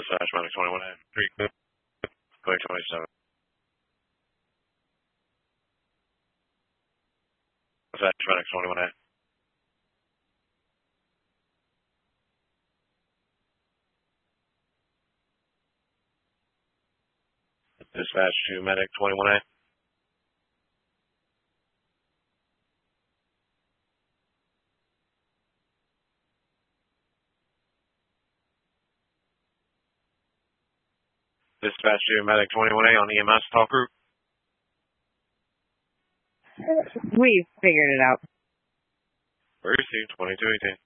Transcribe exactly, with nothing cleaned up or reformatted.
Dispatch Medic twenty-one A. three, clear twenty-seven. Dispatch Medic twenty-one A. Dispatch to Medic twenty-one A. Dispatch to Medic twenty-one A on E M S talk group. We figured it out. Received twenty-two eighteen.